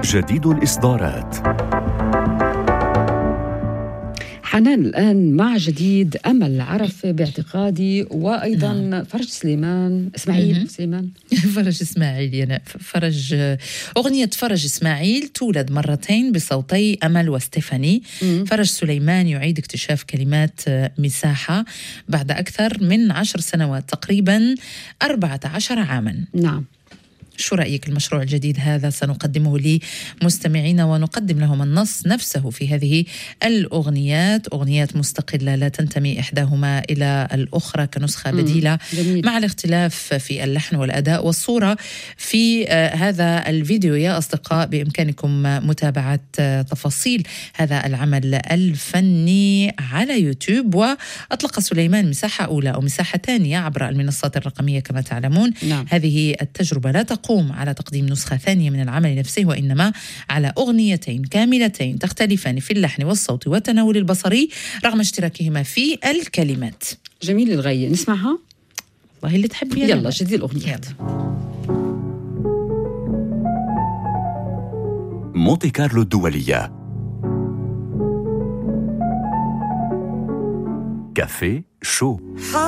جديد الإصدارات. حنان الآن مع جديد أمل عرفة باعتقادي، وأيضا فرج سليمان إسماعيل سليمان فرج إسماعيل فرج. أغنية فرج إسماعيل تولد مرتين بصوتي أمل وستيفاني. فرج سليمان يعيد اكتشاف كلمات مساحة بعد أكثر من 10 سنوات، تقريبا 14 عاما. نعم. شو رأيك المشروع الجديد هذا؟ سنقدمه لمستمعينا ونقدم لهم النص نفسه في هذه الأغنيات، أغنيات مستقلة لا تنتمي إحداهما إلى الأخرى كنسخة بديلة، جميل. مع الاختلاف في اللحن والأداء والصورة. في هذا الفيديو يا أصدقاء بإمكانكم متابعة تفاصيل هذا العمل الفني على يوتيوب. وأطلق سليمان مساحة أولى أو مساحة ثانية عبر المنصات الرقمية كما تعلمون. نعم. هذه التجربة لا تقوم على تقديم نسخة ثانية من العمل نفسه، وإنما على أغنيتين كاملتين تختلفان في اللحن والصوت والتناول البصري رغم اشتراكهما في الكلمات. جميل الغاية، نسمعها؟ والله اللي تحبي. يلا جديد الأغنيات. مونتي كارلو الدولية. كافيه شو.